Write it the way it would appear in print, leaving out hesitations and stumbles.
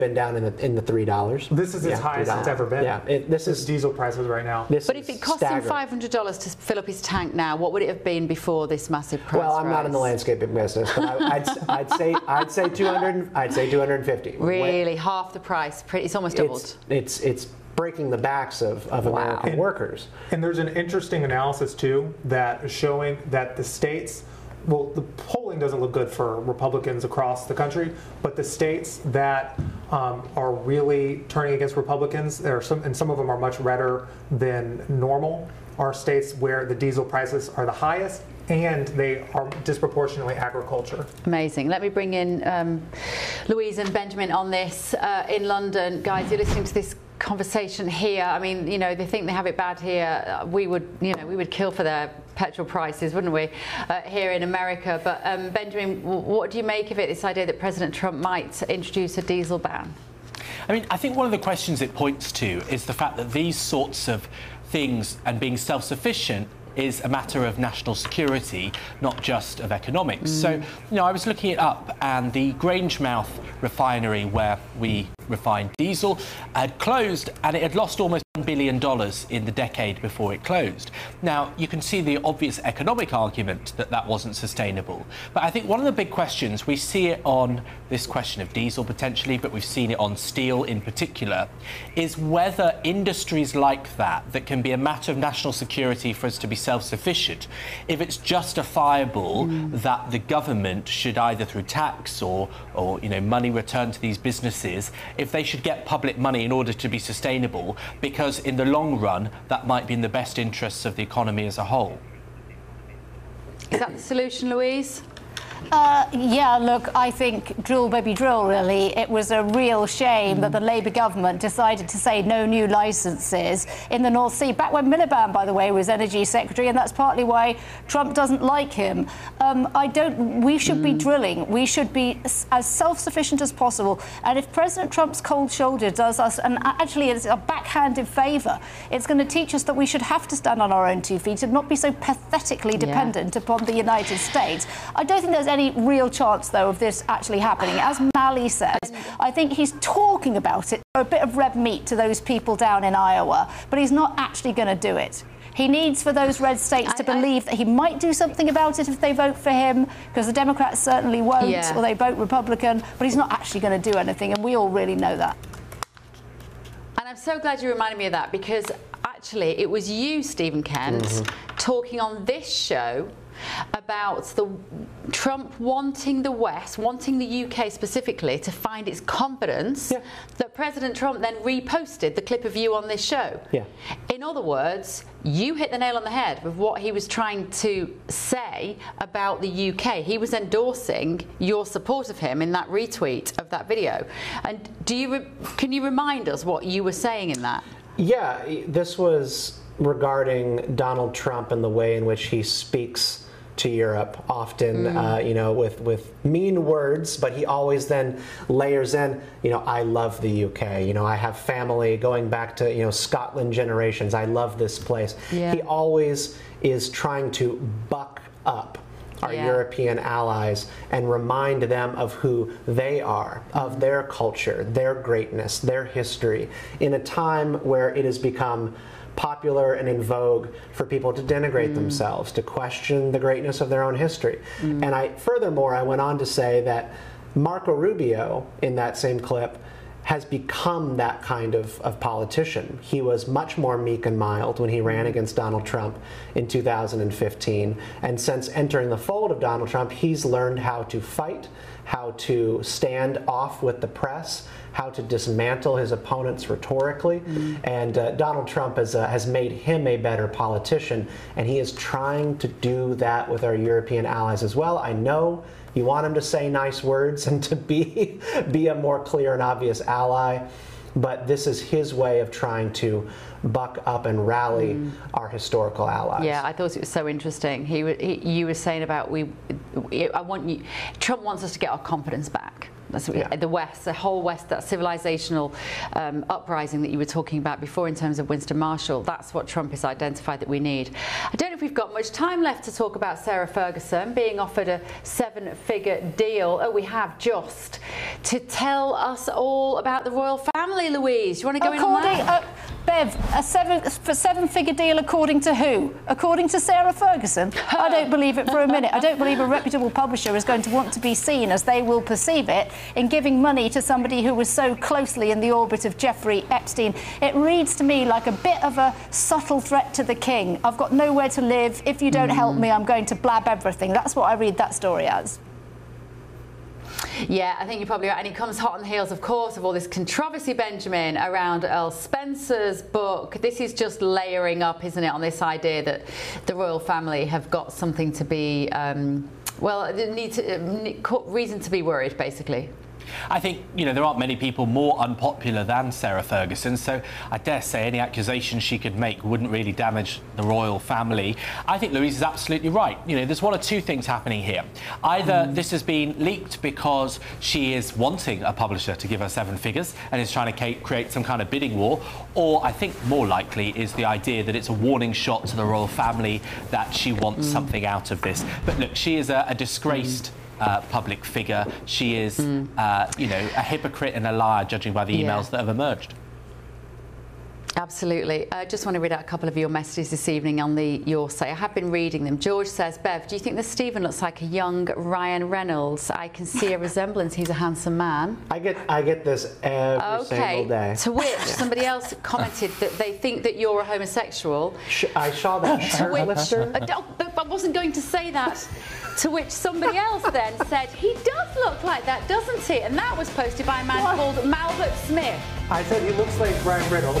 been down in the $3. This is its highest it's ever been. Yeah, this is diesel prices right now. But if it cost him $500 to fill up his tank now, what would it have been before this massive price Well, I'm not in the landscaping business, but I'd say 200. I'd say 250. Really, half the price. It's almost doubled. It's breaking the backs of American workers. And there's an interesting analysis too that is showing that the states. Well, the polling doesn't look good for Republicans across the country, but the states that are really turning against Republicans, and some of them are much redder than normal, are states where the diesel prices are the highest and they are disproportionately agriculture. Amazing. Let me bring in Louise and Benjamin on this in London. Guys, you're listening to this conversation here. I mean, you know, they think they have it bad here. We would kill for their petrol prices, wouldn't we, here in America? But Benjamin, what do you make of it, this idea that President Trump might introduce a diesel ban? I mean, I think one of the questions it points to is the fact that these sorts of things and being self-sufficient is a matter of national security, not just of economics. So, you know, I was looking it up, and the Grangemouth refinery where we refine diesel had closed, and it had lost almost $1 billion in the decade before it closed. Now, you can see the obvious economic argument that that wasn't sustainable. But I think one of the big questions, we see it on this question of diesel potentially, but we've seen it on steel in particular, is whether industries like that can be a matter of national security for us to be self-sufficient, if it's justifiable that the government should either through tax or you know, money returned to these businesses, if they should get public money in order to be sustainable, because in the long run that might be in the best interests of the economy as a whole. Is that the solution, Louise? Yeah, look, I think drill, baby, drill, really. It was a real shame that the Labour government decided to say no new licences in the North Sea, back when Miliband, by the way, was Energy Secretary, and that's partly why Trump doesn't like him. We should be drilling. We should be as self-sufficient as possible. And if President Trump's cold shoulder does us, and actually it's a backhanded favour, it's going to teach us that we should have to stand on our own 2 feet and not be so pathetically dependent upon the United States. I don't think there's any real chance, though, of this actually happening. As Mally says, I think he's talking about it, a bit of red meat to those people down in Iowa, but he's not actually going to do it. He needs for those red states to believe that he might do something about it if they vote for him, because the Democrats certainly won't, or they vote Republican, but he's not actually going to do anything, and we all really know that. And I'm so glad you reminded me of that, because actually it was you, Stephen Kent, talking on this show about Trump wanting the West, wanting the UK specifically, to find its confidence, that President Trump then reposted the clip of you on this show. In other words, you hit the nail on the head with what he was trying to say about the UK. He was endorsing your support of him in that retweet of that video. And can you remind us what you were saying in that? Yeah, this was regarding Donald Trump and the way in which he speaks to Europe, often, you know, with mean words, but he always then layers in, you know, I love the UK, you know, I have family going back to, you know, Scotland generations, I love this place. He always is trying to buck up our European allies and remind them of who they are, of their culture, their greatness, their history, in a time where it has become popular and in vogue for people to denigrate themselves, to question the greatness of their own history. And furthermore, I went on to say that Marco Rubio, in that same clip, has become that kind of politician. He was much more meek and mild when he ran against Donald Trump in 2015. And since entering the fold of Donald Trump, he's learned how to fight, how to stand off with the press, how to dismantle his opponents rhetorically. And Donald Trump has made him a better politician, and he is trying to do that with our European allies as well. I know you want him to say nice words and to be a more clear and obvious ally, but this is his way of trying to buck up and rally our historical allies. Yeah, I thought it was so interesting. You were saying about Trump wants us to get our confidence back. the West, the whole West, that civilizational uprising that you were talking about before in terms of Winston Marshall. That's what Trump has identified that we need. I don't know if we've got much time left to talk about Sarah Ferguson being offered a 7-figure deal. Oh, we have just to tell us all about the royal family, Louise. You want to go in on that? Bev, a 7-figure deal according to who? According to Sarah Ferguson? I don't believe it for a minute. I don't believe a reputable publisher is going to want to be seen, as they will perceive it, in giving money to somebody who was so closely in the orbit of Jeffrey Epstein. It reads to me like a bit of a subtle threat to the king. I've got nowhere to live. If you don't help me, I'm going to blab everything. That's what I read that story as. Yeah, I think you're probably right. And it comes hot on the heels, of course, of all this controversy, Benjamin, around Earl Spencer's book. This is just layering up, isn't it, on this idea that the royal family have got something to be, reason to be worried, basically. I think, there aren't many people more unpopular than Sarah Ferguson, so I dare say any accusation she could make wouldn't really damage the royal family. I think Louise is absolutely right. There's one or two things happening here. Either this has been leaked because she is wanting a publisher to give her 7 figures and is trying to create some kind of bidding war, or I think more likely is the idea that it's a warning shot to the royal family that she wants something out of this. But look, she is a disgraced public figure. She is, a hypocrite and a liar, judging by the emails that have emerged. Absolutely. I just want to read out a couple of your messages this evening on the Your Say. I have been reading them. George says, Bev, do you think that Stephen looks like a young Ryan Reynolds? I can see a resemblance. He's a handsome man. I get this every single day. To which somebody else commented that they think that you're a homosexual. I saw that. But I wasn't going to say that. To which somebody else then said, he does look like that, doesn't he? And that was posted by a man called Malbert Smith. I said he looks like Ryan Reynolds.